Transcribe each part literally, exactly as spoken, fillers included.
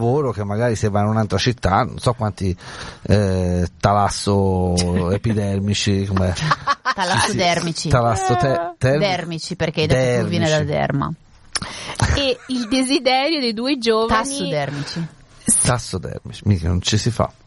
lavoro che magari se va in un'altra città, non so quanti eh, talasso epidermici, come talassodermici, talasso te, ter- dermici, perché dopo viene da derma. E il desiderio dei due giovani, tassodermici, tassodermici, mica non ci si fa.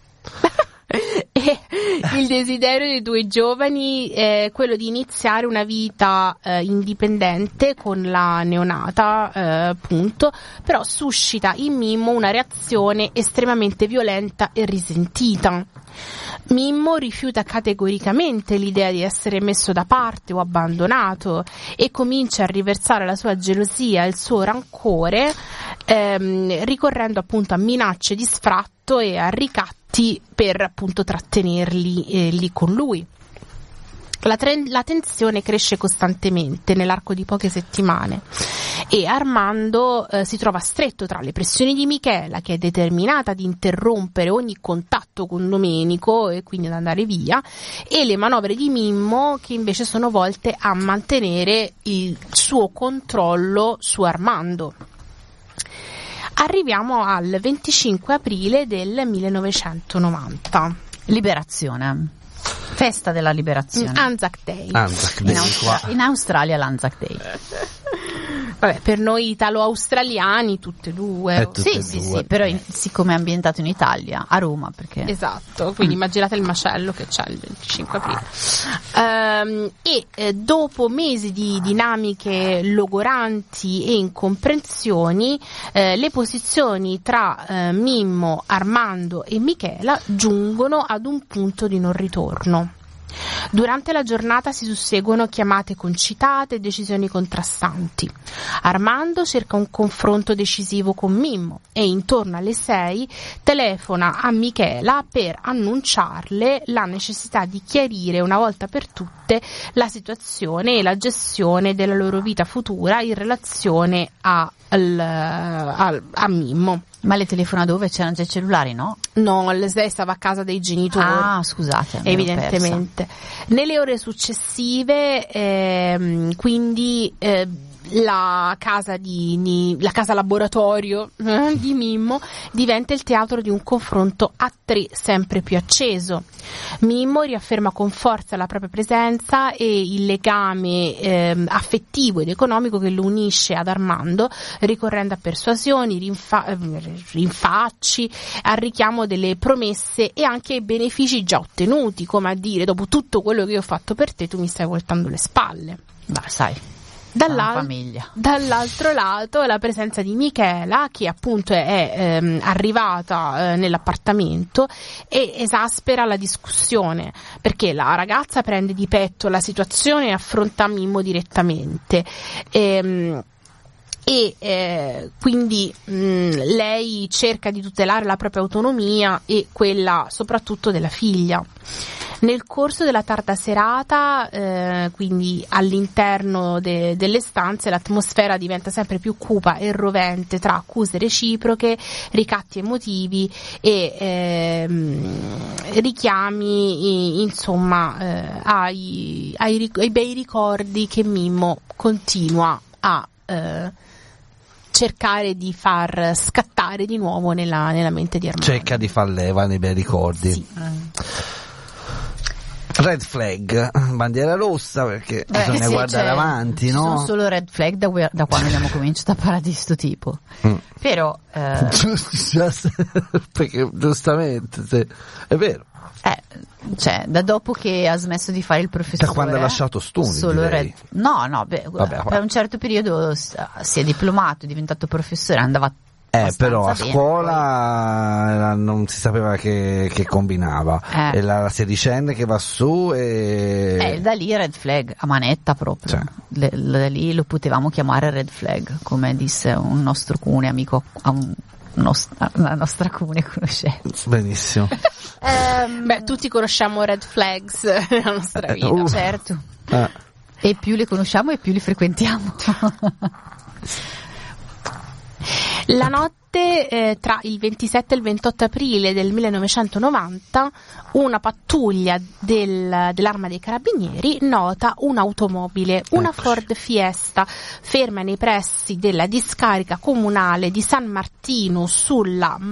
E il desiderio dei due giovani è quello di iniziare una vita eh, indipendente con la neonata, eh, appunto, però suscita in Mimmo una reazione estremamente violenta e risentita. Mimmo rifiuta categoricamente l'idea di essere messo da parte o abbandonato e comincia a riversare la sua gelosia e il suo rancore, ehm, ricorrendo appunto a minacce di sfratto e a ricatti per appunto trattenerli eh, lì con lui. La, tre- la tensione cresce costantemente nell'arco di poche settimane e Armando eh, si trova stretto tra le pressioni di Michela, che è determinata ad interrompere ogni contatto con Domenico e quindi ad andare via, e le manovre di Mimmo, che invece sono volte a mantenere il suo controllo su Armando. Arriviamo al venticinque aprile del millenovecentonovanta. Liberazione. Festa della liberazione. Anzac Day. Anzac Day. In, Austra- in Australia l'Anzac Day. Vabbè, per noi italo-australiani tutte e due. Eh, tutte Sì, e sì, due. sì, però in, siccome è ambientato in Italia, a Roma, perché Esatto, quindi immaginate il macello che c'è il venticinque aprile. Ehm, e eh, dopo mesi di dinamiche logoranti e incomprensioni, eh, le posizioni tra eh, Mimmo, Armando e Michela giungono ad un punto di non ritorno. Durante la giornata si susseguono chiamate concitate e decisioni contrastanti. Armando cerca un confronto decisivo con Mimmo e intorno alle sei telefona a Michela per annunciarle la necessità di chiarire una volta per tutte la situazione e la gestione della loro vita futura in relazione a, al, al, a Mimmo. Ma le telefona dove? C'erano già i cellulari, no? No, lei stava a casa dei genitori. Ah, scusate, mi ero evidentemente. Nelle ore successive, ehm, quindi eh, la casa di, di la casa laboratorio eh, di Mimmo diventa il teatro di un confronto a tre sempre più acceso. Mimmo riafferma con forza la propria presenza e il legame ehm, affettivo ed economico che lo unisce ad Armando, ricorrendo a persuasioni, rinfa- rinfacci, al richiamo delle promesse e anche ai benefici già ottenuti, come a dire: dopo tutto quello che io ho fatto per te, tu mi stai voltando le spalle. Ma sai, Dall'al- famiglia. Dall'altro lato la presenza di Michela, che appunto è ehm, arrivata eh, nell'appartamento, e esaspera la discussione, perché la ragazza prende di petto la situazione e affronta Mimmo direttamente. Ehm, e eh, quindi mh, lei cerca di tutelare la propria autonomia e quella soprattutto della figlia. Nel corso della tarda serata, eh, quindi all'interno de- delle stanze, l'atmosfera diventa sempre più cupa e rovente tra accuse reciproche, ricatti emotivi e ehm, richiami, insomma, eh, ai, ai, ric- ai bei ricordi che Mimmo continua a eh, cercare di far scattare di nuovo nella, nella mente di Armando. Cerca di far leva nei bei ricordi. Sì. Red flag, bandiera rossa, perché Beh, bisogna sì, guardare cioè, avanti, ci no? sono solo red flag da, da quando abbiamo cominciato a parlare di sto tipo. Mm. Però eh, perché giustamente se, è vero, eh, cioè, da dopo che ha smesso di fare il professore, da quando ha lasciato Stuni, solo direi. red, no no beh, Vabbè, per un certo periodo si è diplomato, è diventato professore, andava Eh, però a bene, scuola era- non si sapeva che, che combinava. Eh. E la, la sedicenne che va su e... Eh, da lì red flag, a manetta proprio. Cioè. Le- da lì lo potevamo chiamare red flag, come disse un nostro comune amico, a un nostra, una nostra comune conoscenza. Benissimo. Ehm, Beh, tutti conosciamo red flags nella nostra vita. Uh. certo. Eh. E più le conosciamo e più li frequentiamo. La notte eh, tra il ventisette e il ventotto aprile del millenovecentonovanta una pattuglia del, dell'Arma dei Carabinieri nota un'automobile, una Eccoci. Ford Fiesta, ferma nei pressi della discarica comunale di San Martino sulla